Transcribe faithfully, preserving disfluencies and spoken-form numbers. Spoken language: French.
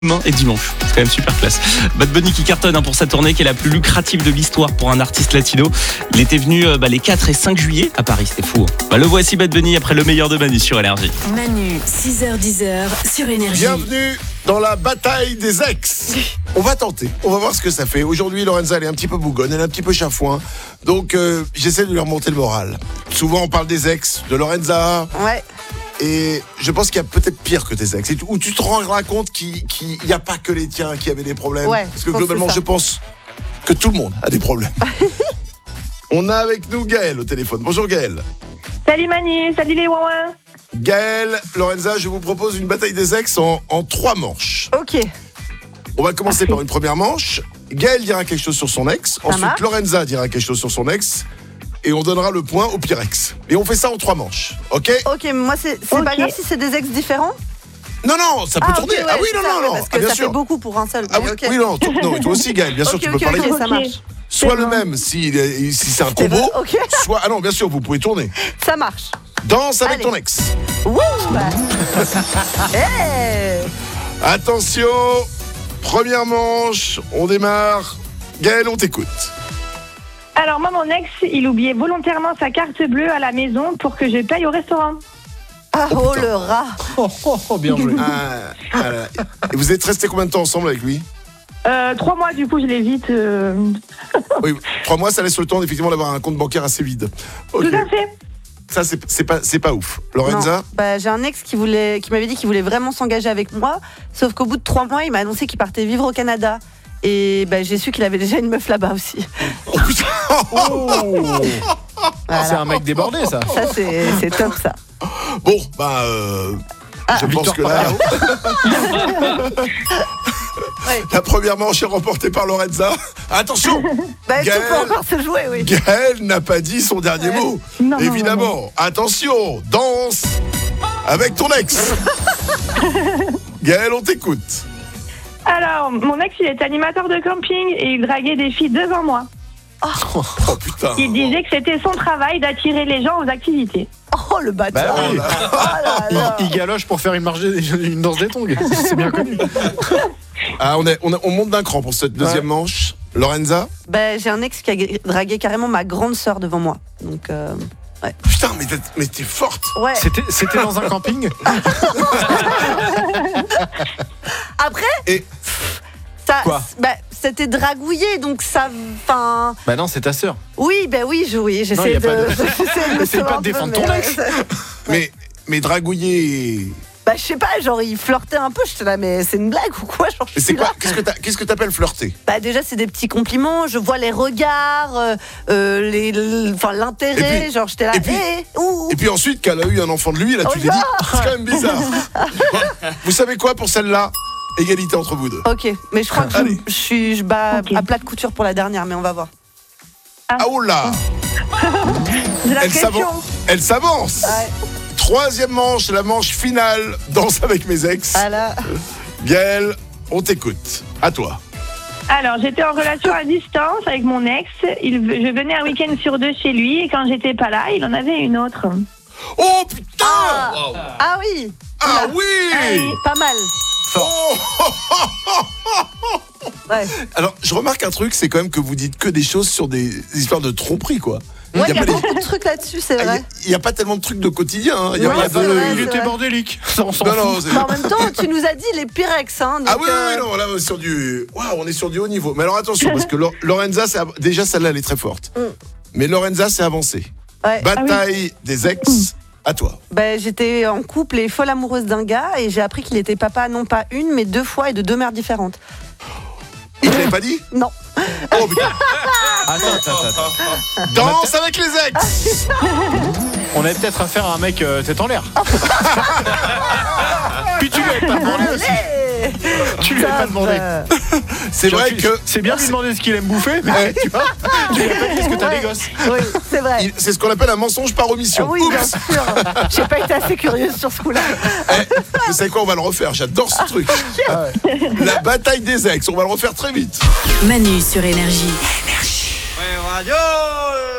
Demain et dimanche, c'est quand même super classe. Bad Bunny qui cartonne hein, pour sa tournée qui est la plus lucrative de l'histoire pour un artiste latino. Il était venu euh, bah, les quatre et cinq juillet à Paris, c'était fou. Hein. Bah, le voici Bad Bunny après le meilleur de Manu sur Énergie. Manu, six heures dix sur Énergie. Bienvenue dans la bataille des ex. On va tenter, on va voir ce que ça fait. Aujourd'hui, Lorenza, elle est un petit peu bougonne, elle est un petit peu chafouin. Donc, euh, j'essaie de lui remonter le moral. Souvent, on parle des ex, de Lorenza. Ouais. Et je pense qu'il y a peut-être pire que tes ex. Et tu- Où tu te rends compte qu'il n'y a pas que les tiens qui avaient des problèmes. Ouais, Parce que je pense globalement, que c'est je pense que tout le monde a des problèmes. On a avec nous Gaël au téléphone. Bonjour Gaël. Salut Manu, salut les ouin. Gaël, Lorenza, je vous propose une bataille des ex en, en trois manches. Ok. On va commencer par une première manche. Gaël dira quelque chose sur son ex. Ensuite, marche. Lorenza dira quelque chose sur son ex. Et on donnera le point au pire ex. Et on fait ça en trois manches. Ok? Ok, mais moi c'est c'est Ok. pas grave si c'est des ex différents. Non, non, ça peut Ah, tourner. ok, ouais, ah oui, c'est non, ça, non, ouais, non. parce que Ah, bien ça sûr. fait beaucoup pour un seul. Ah mais oui, ok. oui, non, toi, non, et toi aussi, Gaël, bien sûr, Ok, tu peux ok, parler. ok, ça Ok. marche. Soit le bon. même si, si c'est un C'est combo, vrai, ok. soit. Ah non, bien sûr, vous pouvez tourner. Ça marche. Danse avec Allez. ton ex. Wouh bah. Hey. Attention, première manche, on démarre. Gaël, on t'écoute. Alors moi mon ex, il oubliait volontairement sa carte bleue à la maison pour que je paye au restaurant. Ah Oh, oh putain. le rat. Oh, oh, oh, bien joué. Ah, voilà. Et vous êtes restés combien de temps ensemble avec lui? Euh, trois mois du coup je l'ai vite. euh, Oui, trois mois, ça laisse le temps effectivement d'avoir un compte bancaire assez vide. Ok. Tout à fait. Ça, c'est c'est pas, c'est pas ouf. Lorenza? Non. Bah, j'ai un ex qui voulait, qui m'avait dit qu'il voulait vraiment s'engager avec moi, sauf qu'au bout de trois mois, il m'a annoncé qu'il partait vivre au Canada. Et bah, j'ai su qu'il avait déjà une meuf là-bas aussi. Oh putain. Voilà. C'est un mec débordé ça. Ça c'est c'est top ça. Bon, bah, euh, je pense Victor que là, Ouais. la première manche est remportée par Lorenza. Attention, Bah, tout Gaël. peut encore se jouer, oui. Gaël n'a pas dit son dernier Ouais. mot. Non, non, Évidemment. Attention, danse avec ton ex. Gaël, on t'écoute. Alors mon ex il était animateur de camping et il draguait des filles devant moi. Oh putain. Il disait que c'était son travail d'attirer les gens aux activités. Oh le bâtard. Bah oui. Oh là là. Il, il galoche pour faire une, marche des- une danse des tongs. C'est bien connu. Ah, on, est, on, est- on monte d'un cran pour cette deuxième manche. Lorenza? Bah, j'ai un ex qui a dragué carrément ma grande sœur devant moi. Donc, euh, Putain, mais t'es, mais t'es forte. ouais. C'était, c'était dans un camping. Après, Et ça, Quoi bah, c'était dragouillé, donc ça. Enfin. Bah non, c'est ta sœur. Oui, bah oui, je, oui, Non, y j'essaie a de. pas de- j'essaie de me Essaye sauver pas un de peu, défendre mais ton ouais, ex. c'est- mais, mais dragouiller. Bah, je sais pas, genre, il flirtait un peu, j'étais là, mais c'est une blague ou quoi? Genre, je Mais c'est suis quoi? là. Qu'est-ce que, t'a- qu'est-ce que t'appelles flirter? Bah, déjà, c'est des petits compliments, je vois les regards, euh, euh, les, l- enfin, l'intérêt, Et puis- genre, j'étais là, et puis- hé, ouh. Et puis ensuite, qu'elle a eu un enfant de lui, là, tu Oh t'es dit, non. c'est quand même bizarre. Vous savez quoi pour celle-là? Égalité entre vous deux. Ok, mais je crois que Allez. je, je suis, je bats Ok. à plat de couture pour la dernière, mais on va voir. Ah oh là! J'ai la Elle pression. s'avance. Elle s'avance. Ouais. Troisième manche, la manche finale. Danse avec mes ex. Ah là. Gaël, on t'écoute. À toi. Alors j'étais en relation à distance avec mon ex. Il, je venais un week-end sur deux chez lui et quand j'étais pas là, il en avait une autre. Oh putain! Ah, ah oui, Ah oui! pas mal. Oh. Ouais. Alors, je remarque un truc, c'est quand même que vous dites que des choses sur des histoires de tromperie, quoi. Ouais, il y a pas des- beaucoup de trucs là-dessus, c'est Ah, vrai. Il n'y a, pas tellement de trucs de quotidien. hein. Il y a Non, pas c'est de... vrai, il c'est était vrai. bordélique. Ça, on s'en Non, fout. non, c'est- Mais en même temps, tu nous as dit les Pyrex, hein. Donc, Ah oui, oui, euh, oui, non, là, on est sur du... Waouh, on est sur du haut niveau. Mais alors, attention, parce que Lo- Lorenza, c'est av- déjà, celle-là, elle est très forte. Mm. Mais Lorenza, c'est avancé. ouais. Bataille des ex, à toi. Bah, j'étais en couple et folle amoureuse d'un gars et j'ai appris qu'il était papa non pas une mais deux fois et de deux mères différentes. Il ne l'avait pas dit? Non. Oh putain. Attends, attends, attends. Danse avec les ex. On avait peut-être affaire à un mec euh, tête en l'air. Puis tu lui avais pas demandé aussi. Allez. Tu lui avais pas demandé. Euh, C'est Genre, vrai tu- que... C'est bien de lui demander ce qu'il aime bouffer, mais tu vois, tu lui as pas dit qu'est-ce que t'as ouais. des gosses. Oui, c'est vrai. il- C'est ce qu'on appelle un mensonge par omission. Oui, bien Oups. sûr. J'ai pas été assez curieuse sur ce coup-là. Eh, vous savez quoi, on va le refaire. J'adore ce truc. La bataille des ex, on va le refaire très vite. Manu sur Énergie. Ouais, radio